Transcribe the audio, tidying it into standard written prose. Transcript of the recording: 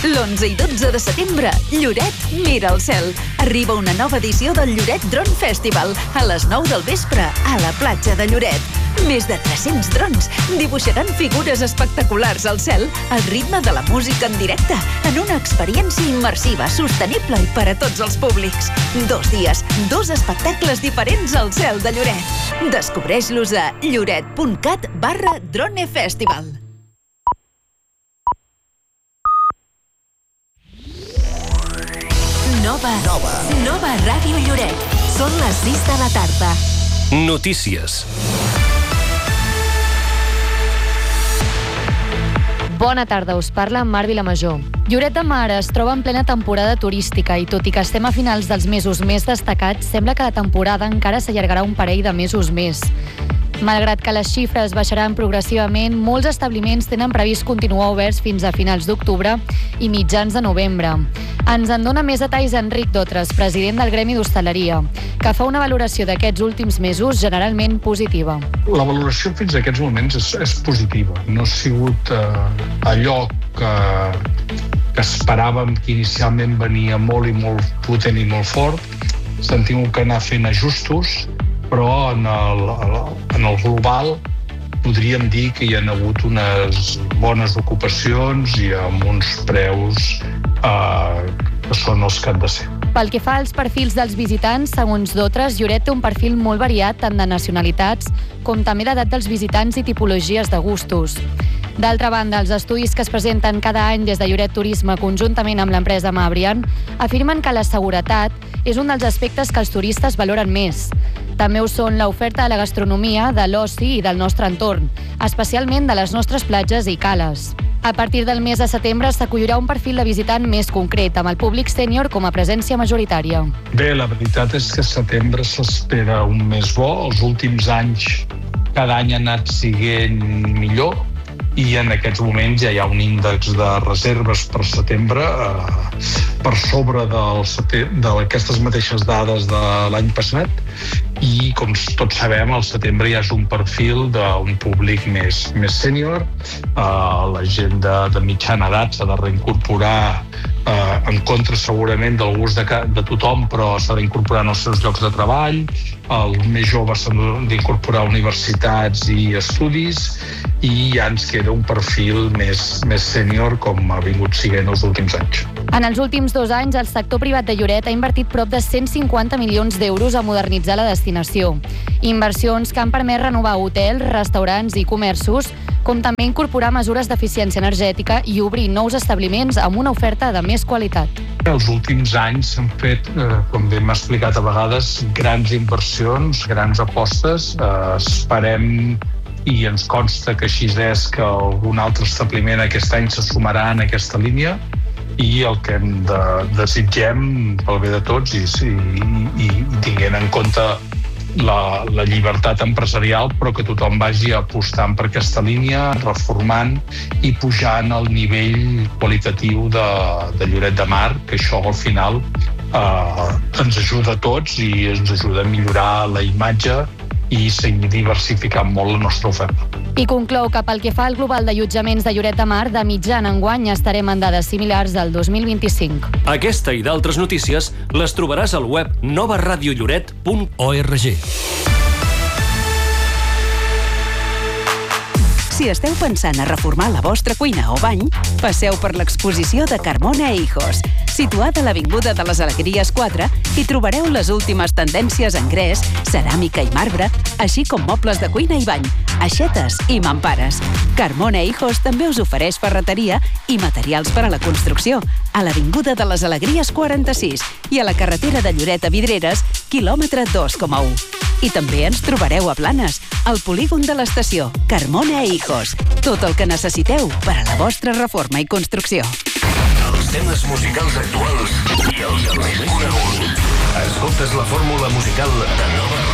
L'11 i 12 de setembre, Lloret mira el cel. Arriba una nova edició del Lloret Drone Festival a les 9 del vespre a la platja de Lloret. Més de 300 drons dibuixaran figures espectaculars al cel al ritme de la música en directe, en una experiència immersiva, sostenible i per a tots els públics. 2 dies, 2 espectacles diferents al cel de Lloret. Descobreix-los a lloret.cat/dronefestival. Nova Ràdio Lloret. Són les 6 de la tarda. Notícies. Bona tarda, us parla Mar Vilamajor. Lloret de Mar es troba en plena temporada turística i tot i que estem a finals dels mesos més destacats, sembla que la temporada encara s'allargarà un parell de mesos més. Malgrat que les xifres baixaran progressivament, molts establiments tenen previst continuar oberts fins a finals d'octubre i mitjans de novembre. Ens en dona més detalls Enric Dotres, president del Gremi d'Hostaleria, que fa una valoració d'aquests últims mesos generalment positiva. La valoració fins a aquests moments és positiva. No ha sigut allò que esperàvem, que inicialment venia molt i molt potent i molt fort. S'han tingut que anar fent ajustos, però en el global podríem dir que hi ha hagut unes bones ocupacions i amb uns preus que són els que han de ser. Pel que fa als perfils dels visitants, segons Dotres, Lloret té un perfil molt variat tant de nacionalitats com també d'edat dels visitants i tipologies de gustos. D'altra banda, els estudis que es presenten cada any des de Lloret Turisme conjuntament amb l'empresa Mabrian afirmen que la seguretat és un dels aspectes que els turistes valoren més. També ho són l'oferta de la gastronomia, de l'oci i del nostre entorn, especialment de les nostres platges i cales. A partir del mes de setembre s'acollirà un perfil de visitant més concret, amb el públic sènior com a presència majoritària. Bé, la veritat és que setembre s'espera un mes bo. Els últims anys, cada any ha anat sent millor i en aquests moments ja hi ha un índex de reserves per setembre per sobre d'aquestes mateixes dades de l'any passat i, com tots sabem, al setembre ja és un perfil d'un públic més sènior. La gent de mitjana edat s'ha de reincorporar en contra segurament del gust de tothom, però s'ha d'incorporar en els seus llocs de treball. Els més joves s'han d'incorporar a universitats i estudis i ja ens queda un perfil més sènior com ha vingut sent els últims anys. En els últims 2 anys, el sector privat de Lloret ha invertit prop de 150 milions d'euros a modernitzar la destinació. Inversions que han permès renovar hotels, restaurants i comerços, com també incorporar mesures d'eficiència energètica i obrir nous establiments amb una oferta de més qualitat. Els últims anys s'han fet, com bé m'ha explicat a vegades, grans inversions, grans apostes. Esperem i ens consta que així és, que algun altre establiment aquest any se sumarà en aquesta línia i el que desitgem pel bé de tots i tinguent en compte la llibertat empresarial, però que tothom vagi apostant per aquesta línia, reformant i pujant el nivell qualitatiu de Lloret de Mar, que això al final ens ajuda a tots i ens ajuda a millorar la imatge i seguir diversificant molt la nostra oferta. I conclou que pel que fa al global d'allotjaments de Lloret de Mar, de mitjana enguany estarem en dades similars al 2025. Aquesta i d'altres notícies les trobaràs al web novaradiolloret.org. Si esteu pensant a reformar la vostra cuina o bany, passeu per l'exposició de Carmona Hijos. Situada a l'Avinguda de les Alegries 4, hi trobareu les últimes tendències en gres, ceràmica i marbre, així com mobles de cuina i bany, aixetes i mampares. Carmona Hijos també us ofereix ferreteria i materials per a la construcció a l'Avinguda de les Alegries 46 i a la carretera de Lloret a Vidreres, quilòmetre 2,1. I també ens trobareu a Blanes, al polígon de l'estació. Carmona Hijos. Tot el que necessiteu per a la vostra reforma i construcció. Els temes musicals actuals i els més coneguts. Escoltes la fórmula musical de Nova